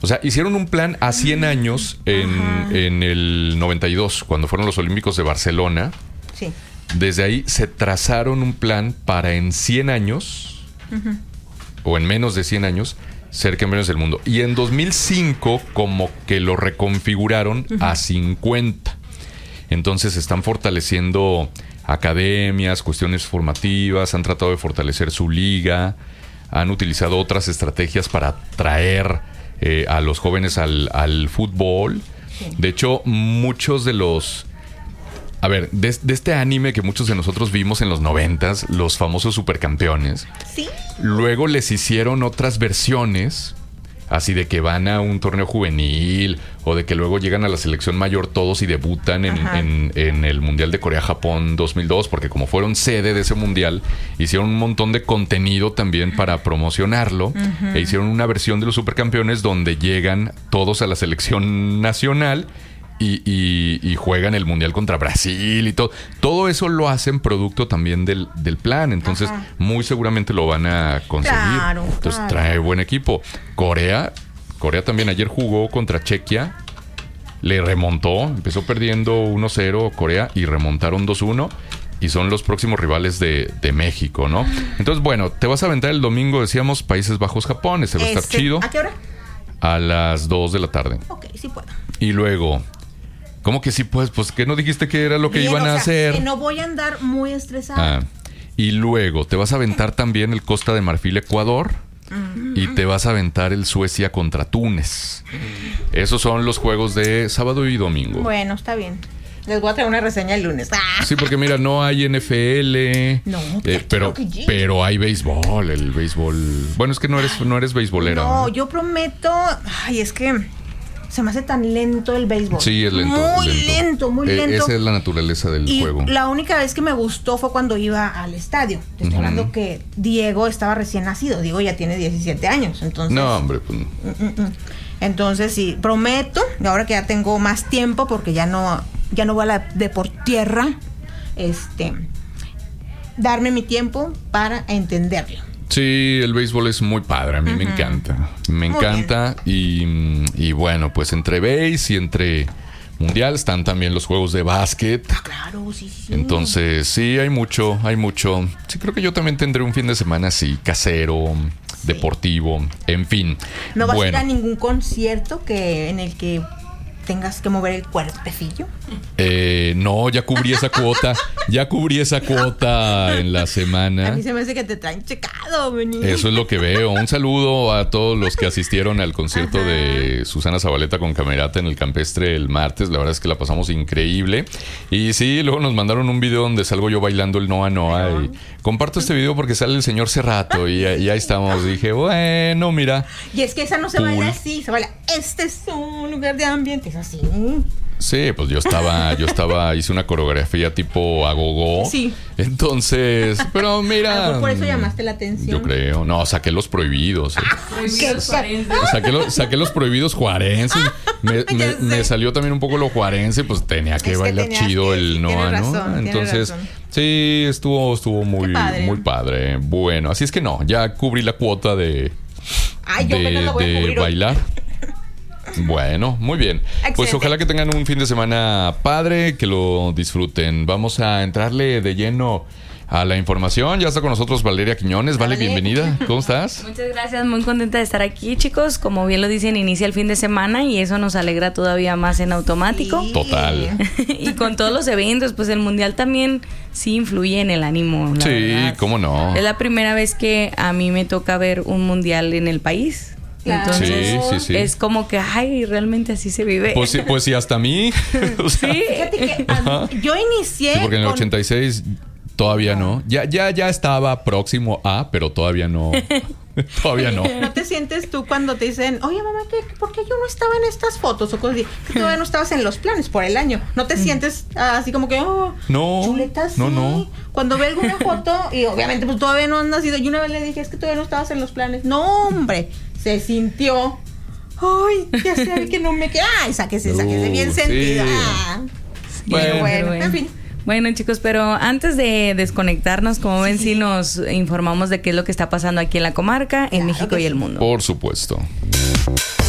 O sea, hicieron un plan a 100 años en el 92, cuando fueron los Olímpicos de Barcelona. Sí. Desde ahí se trazaron un plan para en 100 años, o en menos de 100 años, ser campeones del mundo. Y en 2005 como que lo reconfiguraron a 50. Entonces están fortaleciendo academias, cuestiones formativas, han tratado de fortalecer su liga, han utilizado otras estrategias para atraer a los jóvenes al fútbol. Sí. De hecho, muchos de los... A ver, de este anime que muchos de nosotros vimos en los 90s, los famosos supercampeones. Sí. Luego les hicieron otras versiones, así de que van a un torneo juvenil, o de que luego llegan a la selección mayor todos y debutan en el Mundial de Corea-Japón 2002, porque como fueron sede de ese mundial, hicieron un montón de contenido también para promocionarlo, e hicieron una versión de los supercampeones donde llegan todos a la selección nacional y juegan el mundial contra Brasil y todo. Todo eso lo hacen producto también del plan. Entonces, muy seguramente lo van a conseguir. Claro, entonces, trae buen equipo. Corea también ayer jugó contra Chequia. Le remontó. Empezó perdiendo 1-0 Corea y remontaron 2-1. Y son los próximos rivales de México, ¿no? Entonces, bueno, te vas a aventar el domingo, decíamos, Países Bajos, Japón. Va a estar chido. ¿A qué hora? A las 2 de la tarde. Ok, sí puedo. Y luego... ¿Cómo que sí, pues? Pues que no dijiste que era lo que iban a hacer. Que no voy a andar muy estresada. Y luego te vas a aventar también el Costa de Marfil, Ecuador. Y te vas a aventar el Suecia contra Túnez. Esos son los juegos de sábado y domingo. Bueno, está bien. Les voy a traer una reseña el lunes. Sí, porque mira, no hay NFL. No, pero hay béisbol. El béisbol. Bueno, es que no eres beisbolera. No, yo prometo. Ay, es que se me hace tan lento el béisbol. Sí, es lento. Muy lento. Esa es la naturaleza del juego. La única vez que me gustó fue cuando iba al estadio. Te estoy hablando que Diego estaba recién nacido. Diego ya tiene 17 años. Entonces, no, hombre, pues no. Entonces, sí, prometo, y ahora que ya tengo más tiempo, porque ya no voy a la de por tierra, darme mi tiempo para entenderlo. Sí, el béisbol es muy padre, a mí me encanta. Me encanta y bueno, pues entre béis y entre mundial están también los juegos de básquet. Claro, sí. Entonces, sí, hay mucho. Sí, creo que yo también tendré un fin de semana así, casero, deportivo, en fin. ¿No vas a ir a ningún concierto en el que tengas que mover el cuerpecillo? No, ya cubrí esa cuota. En la semana. A mí se me hace que te traen checado, vení. Eso es lo que veo. Un saludo a todos los que asistieron al concierto de Susana Zabaleta con Camerata en el Campestre el martes. La verdad es que la pasamos increíble. Y sí, luego nos mandaron un video donde salgo yo bailando el Noa Noa. Y comparto este video porque sale el señor Cerrato y ahí estamos. Dije, bueno, mira. Y es que esa no se baila así, se baila. Este es un lugar de ambiente, es así. Sí, pues yo hice una coreografía tipo agogó. Sí. Entonces, pero mira. Por eso llamaste la atención. Yo creo. No, saqué los prohibidos. Saqué los prohibidos juarenses. Me salió también un poco lo juarense, pues tenía que bailar chido el Noa, ¿no? Entonces, sí, estuvo muy padre. Bueno, así es que no, ya cubrí la cuota de bailar. Bueno, muy bien. Excelente. Pues ojalá que tengan un fin de semana padre, que lo disfruten. Vamos a entrarle de lleno a la información. Ya está con nosotros Valeria Quiñones. Vale, bienvenida. ¿Cómo estás? Muchas gracias, muy contenta de estar aquí, chicos. Como bien lo dicen, inicia el fin de semana y eso nos alegra todavía más en automático. Sí. Total. Y con todos los eventos, pues el mundial también sí influye en el ánimo. Sí, verdad. cómo no. Es la primera vez que a mí me toca ver un mundial en el país. Claro. Entonces sí. es como que, ay, realmente así se vive. Pues sí, hasta a mí. O sea, sí. Fíjate que yo inicié. Sí, porque en el 86 todavía no. Ya estaba próximo a, pero todavía no. Todavía no. ¿No te sientes tú cuando te dicen, oye, mamá, ¿por qué yo no estaba en estas fotos? O cosas así, que todavía no estabas en los planes por el año. ¿No te sientes así como que, no, chuleta, sí? No. Cuando ve alguna foto, y obviamente pues todavía no has nacido, y una vez le dije, es que todavía no estabas en los planes. No, hombre, se sintió, ay, ya sé que no me queda. Ay, sáquese bien sentida. Sí. Bueno, en fin. Bueno, chicos, pero antes de desconectarnos, como ven, sí nos informamos de qué es lo que está pasando aquí en la comarca, en México y el mundo. Por supuesto.